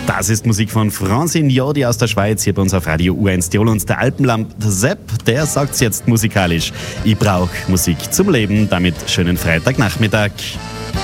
Das ist Musik von Francine Jordi aus der Schweiz hier bei uns auf Radio U1 Tirol. Und der Alpenlamp Sepp, der sagt's jetzt musikalisch. Ich brauche Musik zum Leben. Damit schönen Freitagnachmittag.